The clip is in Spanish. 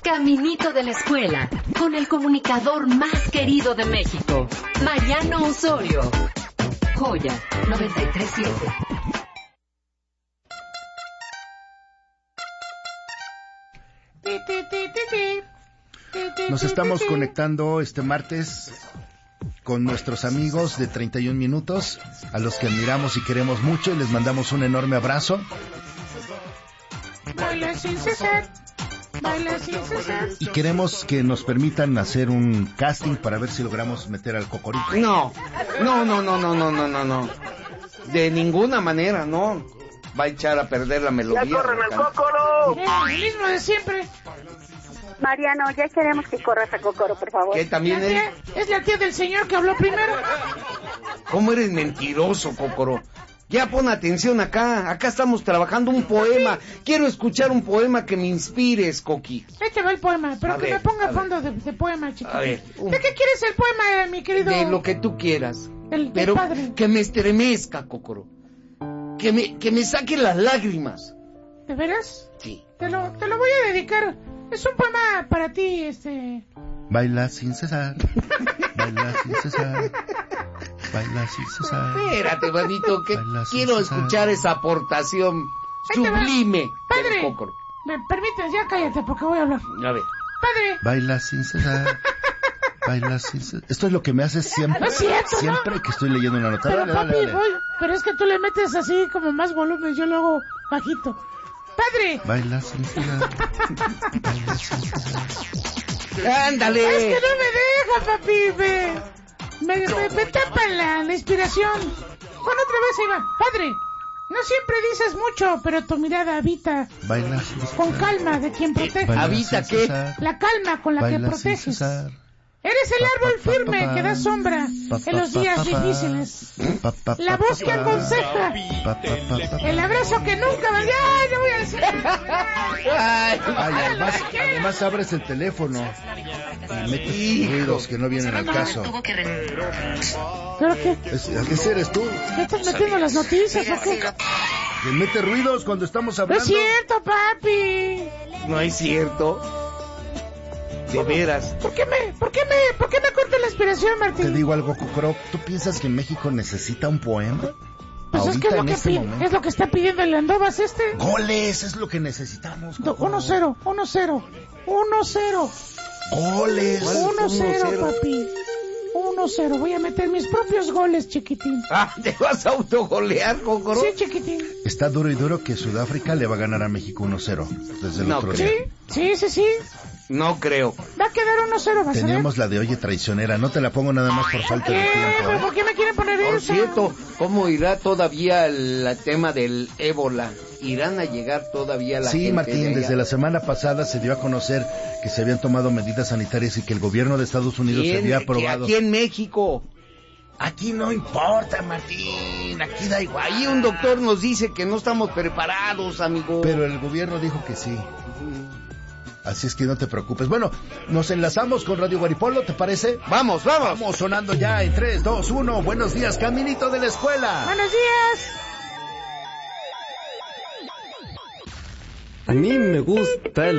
Caminito de la Escuela, con el comunicador más querido de México, Mariano Osorio. Joya 93.7. Nos estamos conectando este martes con nuestros amigos de 31 minutos, a los que admiramos y queremos mucho, y les mandamos un enorme abrazo. Baila sin cesar, baila sin cesar. Y queremos que nos permitan hacer un casting para ver si logramos meter al Cocorito. No. De ninguna manera, no. Va a echar a perder la melodía. ¡Ya corren al Cócoro! El mismo de siempre. Mariano, ya queremos que corras a Cócoro, por favor. ¿Qué también Es la tía del señor que habló primero. ¿Cómo eres mentiroso, Cócoro? Ya pon atención acá. Acá estamos trabajando un poema. Quiero escuchar un poema que me inspires, Coqui. Ahí te va el poema, pero A que ver, me ponga a fondo de poema, chiquito. A ver. ¿De qué quieres el poema, mi querido? De lo que tú quieras. El Pero padre. que me estremezca, Cócoro. Que me saque las lágrimas. ¿De veras? Sí. Te lo voy a dedicar. Es un poema para ti, Baila sin cesar, baila sin cesar, baila sin cesar. Espérate, manito, que Baila sin quiero cesar. escuchar esa aportación Ahí te va. sublime Padre. del Cócoro. ¿Me permites? Ya cállate porque voy a hablar. A ver. Padre. Baila sin cesar, baila sin cesar. Esto es lo que me haces siempre, No es cierto, siempre ¿no? que estoy leyendo una nota. Pero Dale, papi, dale, dale. pero es que tú le metes así como más volumen, yo lo hago bajito. Padre. Baila sin cesar, baila sin cesar. ¡Ándale! Es que no me deja, papi, me tapa la inspiración. Con otra vez ahí va. Padre, no siempre dices mucho, pero tu mirada habita Baila sin cesar. con calma de quien protege. Baila ¿Habita sin qué? cesar, La calma con la que baila sin proteges. cesar. Eres el árbol firme que da sombra en los días difíciles. La voz que aconseja. El abrazo que nunca va. ¡Ay, no voy a decir! Ay, Además abres el teléfono y metes ruidos que no vienen al caso. ¿Pero qué? ¿Ese eres tú? ¿Qué estás metiendo las noticias o qué? Que mete ruidos cuando estamos No hablando. es cierto, papi. no es cierto. De veras. ¿Por qué me corta la inspiración, Te Martín? digo algo, Cocoro. ¿Tú piensas que México necesita un poema? Pues es que Ahorita, es lo en que este momento. es lo que está pidiendo el Andovas Goles, es lo que necesitamos. Cocoro. 1-0. Goles. 1-0, papi. 1-0. Voy a meter mis propios goles, chiquitín. ¿Te vas a autogolear, Cócoro? Sí, chiquitín. Está duro y duro que Sudáfrica le va a ganar a México 1-0 desde el No otro creo. día. Sí. No creo. Va a quedar 1-0, vas a ver. Teníamos la de Oye Traicionera. No te la pongo nada más por falta de tiempo. ¿Pero por qué me quieren poner Por eso? cierto, ¿cómo irá todavía el tema del ébola? ¿Irán a llegar todavía la gente Sí, Martín, de allá? desde la semana pasada se dio a conocer que se habían tomado medidas sanitarias y que el gobierno de Estados Unidos se había aprobado. Aquí en México. Aquí no importa, Martín, aquí da igual. Ahí un doctor nos dice que no estamos preparados, amigo. Pero el gobierno dijo que sí. Así es que no te preocupes. Bueno, nos enlazamos con Radio Guaripolo, ¿te parece? Vamos. Vamos sonando ya en 3, 2, 1. Buenos días, Caminito de la Escuela. Buenos días. A mí me gusta el